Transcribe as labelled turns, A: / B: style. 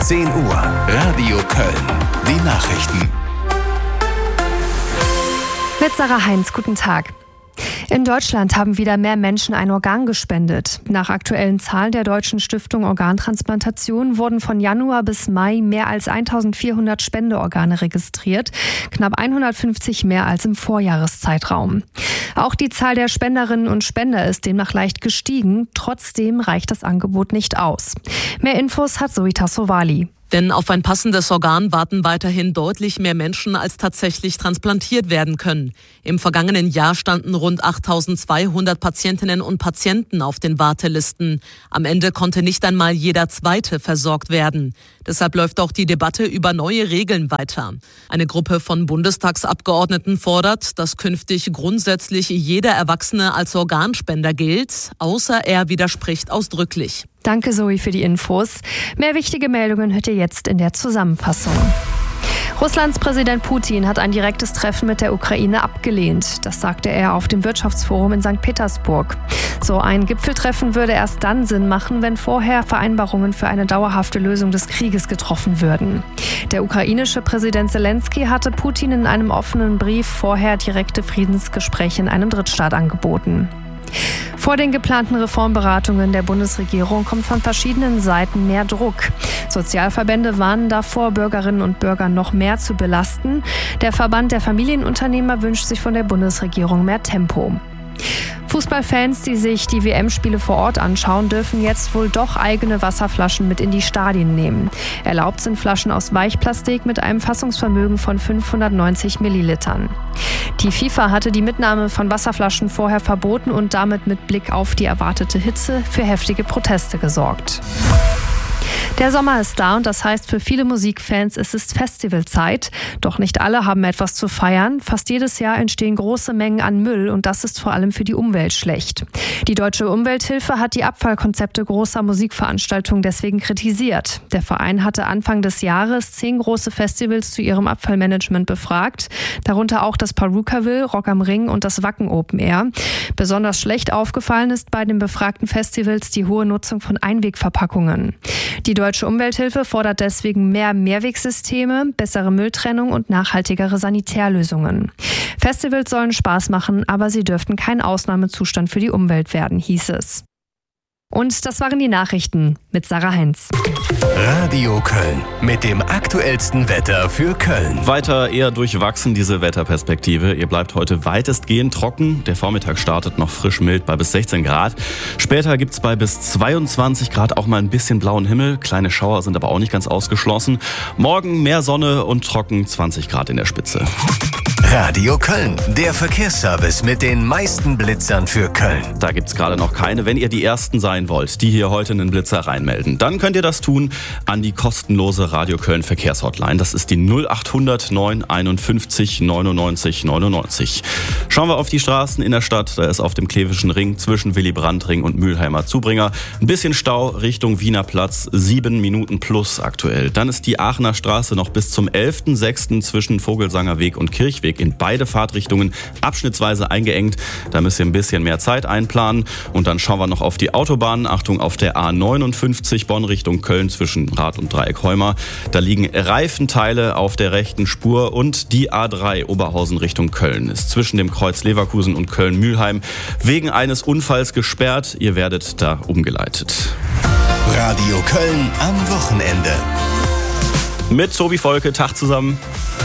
A: 10 Uhr, Radio Köln. Die Nachrichten.
B: Mit Sarah Heinz, guten Tag. In Deutschland haben wieder mehr Menschen ein Organ gespendet. Nach aktuellen Zahlen der Deutschen Stiftung Organtransplantation wurden von Januar bis Mai mehr als 1400 Spendeorgane registriert, knapp 150 mehr als im Vorjahreszeitraum. Auch die Zahl der Spenderinnen und Spender ist demnach leicht gestiegen. Trotzdem reicht das Angebot nicht aus. Mehr Infos hat Zoe Tassovali.
C: Denn auf ein passendes Organ warten weiterhin deutlich mehr Menschen, als tatsächlich transplantiert werden können. Im vergangenen Jahr standen rund 8200 Patientinnen und Patienten auf den Wartelisten. Am Ende konnte nicht einmal jeder Zweite versorgt werden. Deshalb läuft auch die Debatte über neue Regeln weiter. Eine Gruppe von Bundestagsabgeordneten fordert, dass künftig grundsätzlich jeder Erwachsene als Organspender gilt, außer er widerspricht ausdrücklich.
B: Danke, Zoe, für die Infos. Mehr wichtige Meldungen hört ihr jetzt in der Zusammenfassung. Russlands Präsident Putin hat ein direktes Treffen mit der Ukraine abgelehnt. Das sagte er auf dem Wirtschaftsforum in St. Petersburg. So ein Gipfeltreffen würde erst dann Sinn machen, wenn vorher Vereinbarungen für eine dauerhafte Lösung des Krieges getroffen würden. Der ukrainische Präsident Zelensky hatte Putin in einem offenen Brief vorher direkte Friedensgespräche in einem Drittstaat angeboten. Vor den geplanten Reformberatungen der Bundesregierung kommt von verschiedenen Seiten mehr Druck. Sozialverbände warnen davor, Bürgerinnen und Bürger noch mehr zu belasten. Der Verband der Familienunternehmer wünscht sich von der Bundesregierung mehr Tempo. Fußballfans, die sich die WM-Spiele vor Ort anschauen, dürfen jetzt wohl doch eigene Wasserflaschen mit in die Stadien nehmen. Erlaubt sind Flaschen aus Weichplastik mit einem Fassungsvermögen von 590 Millilitern. Die FIFA hatte die Mitnahme von Wasserflaschen vorher verboten und damit mit Blick auf die erwartete Hitze für heftige Proteste gesorgt. Der Sommer ist da und das heißt, für viele Musikfans ist es Festivalzeit. Doch nicht alle haben etwas zu feiern. Fast jedes Jahr entstehen große Mengen an Müll und das ist vor allem für die Umwelt schlecht. Die Deutsche Umwelthilfe hat die Abfallkonzepte großer Musikveranstaltungen deswegen kritisiert. Der Verein hatte Anfang des Jahres 10 große Festivals zu ihrem Abfallmanagement befragt. Darunter auch das Perukaville, Rock am Ring und das Wacken Open Air. Besonders schlecht aufgefallen ist bei den befragten Festivals die hohe Nutzung von Einwegverpackungen. Die Deutsche Umwelthilfe fordert deswegen mehr Mehrwegsysteme, bessere Mülltrennung und nachhaltigere Sanitärlösungen. Festivals sollen Spaß machen, aber sie dürften kein Ausnahmezustand für die Umwelt werden, hieß es. Und das waren die Nachrichten mit Sarah Heinz.
A: Radio Köln mit dem aktuellsten Wetter für Köln.
D: Weiter eher durchwachsen diese Wetterperspektive. Ihr bleibt heute weitestgehend trocken. Der Vormittag startet noch frisch mild bei bis 16 Grad. Später gibt's bei bis 22 Grad auch mal ein bisschen blauen Himmel. Kleine Schauer sind aber auch nicht ganz ausgeschlossen. Morgen mehr Sonne und trocken, 20 Grad in der Spitze.
A: Radio Köln, der Verkehrsservice mit den meisten Blitzern für Köln.
D: Da gibt's gerade noch keine. Wenn ihr die Ersten sein wollt, die hier heute einen Blitzer reinmelden, dann könnt ihr das tun an die kostenlose Radio Köln Verkehrshotline. Das ist die 0800 951 99 99. Schauen wir auf die Straßen in der Stadt. Da ist auf dem Klevischen Ring zwischen Willy-Brandt-Ring und Mülheimer Zubringer ein bisschen Stau Richtung Wiener Platz, 7 Minuten plus aktuell. Dann ist die Aachener Straße noch bis zum 11.06. zwischen Vogelsanger Weg und Kirchweg in beide Fahrtrichtungen abschnittsweise eingeengt. Da müsst ihr ein bisschen mehr Zeit einplanen. Und dann schauen wir noch auf die Autobahn. Achtung, auf der A59 Bonn Richtung Köln zwischen Rath und Dreieck Heuma. Da liegen Reifenteile auf der rechten Spur. Und die A3 Oberhausen Richtung Köln ist zwischen dem Kreuz Leverkusen und Köln-Mühlheim wegen eines Unfalls gesperrt. Ihr werdet da umgeleitet.
A: Radio Köln am Wochenende.
D: Mit Tobi Volke, Tag zusammen.